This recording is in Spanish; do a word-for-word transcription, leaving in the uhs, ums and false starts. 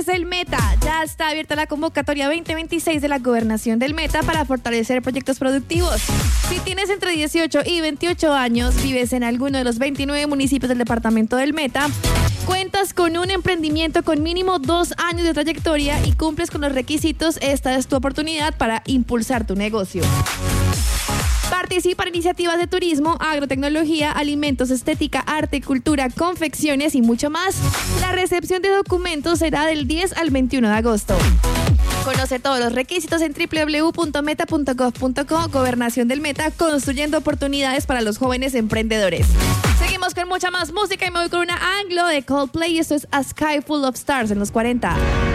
tienes el Meta. Ya está abierta la convocatoria veinte veintiséis de la Gobernación del Meta para fortalecer proyectos productivos. Si tienes entre dieciocho y veintiocho años, vives en alguno de los veintinueve municipios del departamento del Meta, cuentas con un emprendimiento con mínimo dos años de trayectoria y cumples con los requisitos, esta es tu oportunidad para impulsar tu negocio. Participa en iniciativas de turismo, agrotecnología, alimentos, estética, arte, cultura, confecciones y mucho más. La recepción de documentos será del diez al veintiuno de agosto. Conoce todos los requisitos en doble u doble u doble u punto meta punto gov punto co. Gobernación del Meta, construyendo oportunidades para los jóvenes emprendedores. Seguimos con mucha más música y me voy con una Anglo de Coldplay y esto es A Sky Full of Stars en los cuarenta.